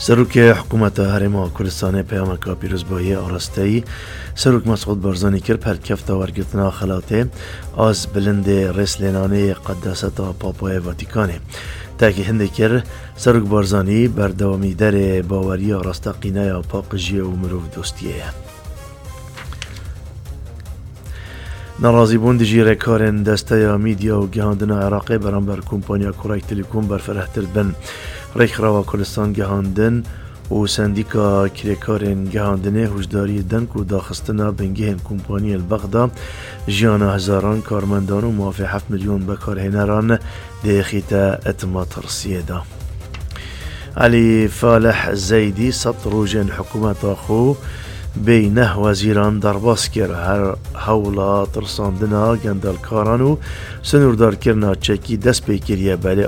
سروک حکومت هرم کردستان پیامک پیروزبایی آراسته سروک مسعود بارزانی کرد پرکفت ورگتنا خلاته از بلند رسلنانه قداست پاپای واتیکانه تاکه هنده کرد سروک بارزانی بردوامی در باوری آراسته قینای پاقجیه و مروف دوستیه. ناراضی بوند جیره کارن دسته میدیا و گهاندن عراقی برانبر کمپانیا کورای تلکوم برفرهتر بن ریخ روا کردستان گهاندن و سندیکا کریکارن گهاندنه هجداری دنک و داخستنا بنگهن کمپانی البغدا جیانا هزاران کارمندان و موافق 7 میلیون بکارهنران دیخیتا اتما ترسیه دا. علی فالح زیدی سطروجن حکومت آخو بینه وزیران درباس کر هر حولا ترساندنا گندل کارانو سنوردار کرنا چکی دست پیکریه بله